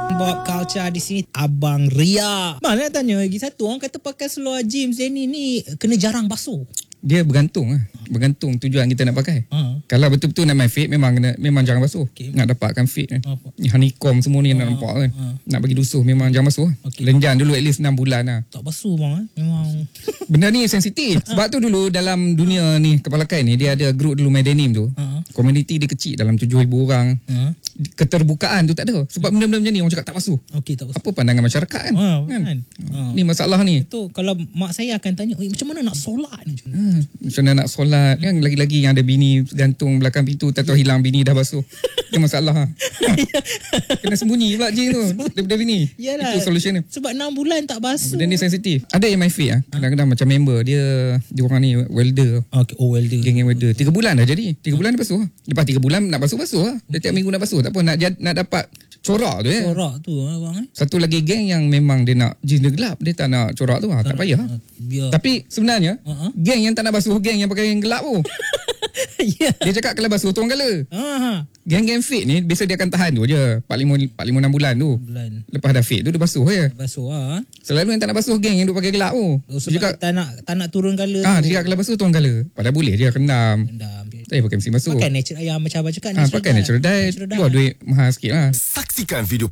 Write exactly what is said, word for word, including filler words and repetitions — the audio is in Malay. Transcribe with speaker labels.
Speaker 1: Bob Culture di sini Abang Ria. Mana nak tanya lagi satu, orang kata pakai seluar jeans ni ni kena jarang basuh.
Speaker 2: Dia bergantung lah. Bergantung tujuan kita nak pakai.
Speaker 1: Ha.
Speaker 2: Kalau betul-betul nak main fit, memang kena, memang jangan basuh.
Speaker 1: Okay.
Speaker 2: Nak dapatkan fit kan.
Speaker 1: Apa?
Speaker 2: Ni honeycomb semua ni
Speaker 1: Ha.
Speaker 2: nak nampak kan.
Speaker 1: Ha.
Speaker 2: Nak bagi lusuh memang jangan basuh.
Speaker 1: Okay.
Speaker 2: Lenjan dulu at least enam bulan lah.
Speaker 1: Tak basuh bang eh? Memang.
Speaker 2: Benda ni sensitif. Sebab tu dulu dalam dunia ni kepala kain ni, dia ada group dulu main denim tu.
Speaker 1: Ha.
Speaker 2: Komuniti dia kecil dalam tujuh ribu orang.
Speaker 1: Ha.
Speaker 2: Keterbukaan tu tak ada. Sebab benda-benda macam ni orang cakap tak basuh.
Speaker 1: Okey, tak basuh.
Speaker 2: Apa pandangan masyarakat kan?
Speaker 1: Ha,
Speaker 2: kan?
Speaker 1: kan? Ha.
Speaker 2: Ni masalah ni.
Speaker 1: Tu kalau mak saya akan tanya, "Oi, macam mana nak solat ni?" Macam mana?
Speaker 2: Hmm, macam mana nak solat kan, lagi-lagi yang ada bini gantung belakang pintu, tak tahu hilang bini dah basuh. Itu masalah. Ha. Kena sembunyi pula je tu daripada bini.
Speaker 1: Yalah.
Speaker 2: Itu solution dia.
Speaker 1: Sebab enam bulan tak basuh.
Speaker 2: Benda ni sensitif. Ada yang main fit ah. Kadang-kadang macam member dia dia orang ni welder.
Speaker 1: Okey, oh welder.
Speaker 2: Geng yang welder. Tiga bulan dah jadi. Tiga bulan dia basuh. Lepas tiga bulan nak basuh-basuh lah. Setiap minggu nak basuh. Tak apa, nak jad, nak dapat corak tu eh.
Speaker 1: Corak tu abang eh.
Speaker 2: Satu lagi geng yang memang dia nak jeans dia gelap, dia tak nak corak tu ah. Tak payah.
Speaker 1: Ha, biar.
Speaker 2: Tapi sebenarnya
Speaker 1: Ha-ha.
Speaker 2: geng yang tak nak basuh, geng yang pakai yang gelap tu.
Speaker 1: Ya.
Speaker 2: Dia cakap kalau basuh turun colour.
Speaker 1: Ha ha.
Speaker 2: Geng-geng fit ni biasa dia akan tahan tu je. empat puluh lima, empat puluh lima enam bulan tu.
Speaker 1: Bulan.
Speaker 2: Lepas dah fit tu dia basuh je.
Speaker 1: Basuh ah.
Speaker 2: Selalu yang tak nak basuh geng yang duk pakai gelap tu.
Speaker 1: Oh,
Speaker 2: Dia
Speaker 1: sebab
Speaker 2: cakap,
Speaker 1: tak nak tak nak turun colour.
Speaker 2: ah, dia cakap kalau basuh turun colour. Padahal boleh dia rendam.
Speaker 1: Rendam.
Speaker 2: Tak payah pakai mesin basuh.
Speaker 1: Pakai natural, yang macam abang cakap
Speaker 2: Ah, pakai natural dye.
Speaker 1: Natural dye.
Speaker 2: Keluar duit mahal sikit lah.
Speaker 3: Saksikan video